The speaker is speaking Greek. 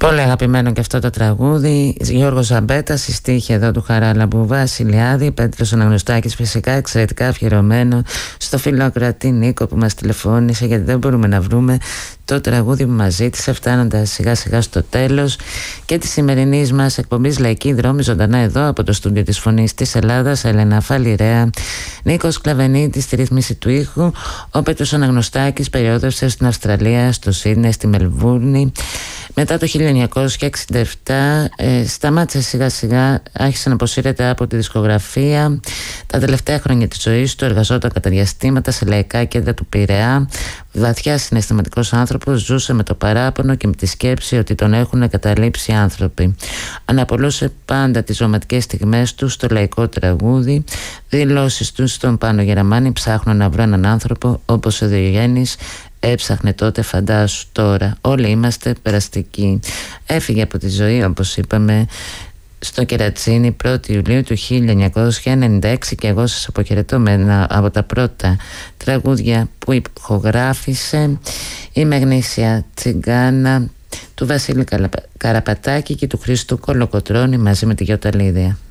Πολύ αγαπημένο και αυτό το τραγούδι. Γιώργος Ζαμπέτας, η στίχη εδώ του Χαράλαμπου Βασιλιάδη. Πέτρος Αναγνωστάκης, φυσικά εξαιρετικά αφιερωμένο στο φιλοκρατή Νίκο που μας τηλεφώνησε, γιατί δεν μπορούμε να βρούμε το τραγούδι που μας ζήτησε, φτάνοντας σιγά σιγά στο τέλος και τη σημερινής μας εκπομπής Λαϊκή Δρόμη, ζωντανά εδώ από το στούντιο της Φωνής της Ελλάδας. Ελένα Φαλιρέα, Νίκος Κλαβενίτης στη ρύθμιση του ήχου. Ο Πέτρος Αναγνωστάκης περιόδευσε στην Αυστραλία, στο Σίδνεϊ, στη Μελβούρνη. Μετά το 1967 σταμάτησε σιγά σιγά, άρχισε να αποσύρεται από τη δισκογραφία. Τα τελευταία χρόνια της ζωής του εργαζόταν κατά διαστήματα σε λαϊκά κέντρα του Πειραιά. Βαθιά συναισθηματικός άνθρωπος, ζούσε με το παράπονο και με τη σκέψη ότι τον έχουν καταλήψει άνθρωποι. Αναπολούσε πάντα τις ζωματικές στιγμές του στο λαϊκό τραγούδι. Δηλώσεις του στον Πάνο Γεραμάνη: ψάχνω να βρω έναν άνθρωπο όπως ο Διογέννης έψαχνε τότε, φαντάσου τώρα. Όλοι είμαστε περαστικοί. Έφυγε από τη ζωή, όπως είπαμε, στο Κερατσίνι 1η Ιουλίου του 1996 και εγώ σας αποχαιρετώ με ένα από τα πρώτα τραγούδια που ηχογράφησε, η Μεγνήσια Τσιγκάνα του Βασίλη Καραπατάκη και του Χρήστου Κολοκοτρώνη μαζί με τη Γιώτα Λίδια.